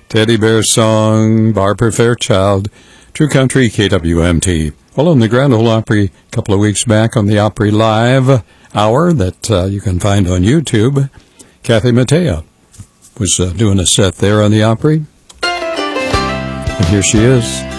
Teddy Bear Song, Barbara Fairchild, True Country, KWMT. Well, on the Grand Ole Opry a couple of weeks back on the Opry Live Hour that you can find on YouTube, Kathy Mattea was doing a set there on the Opry. And here she is.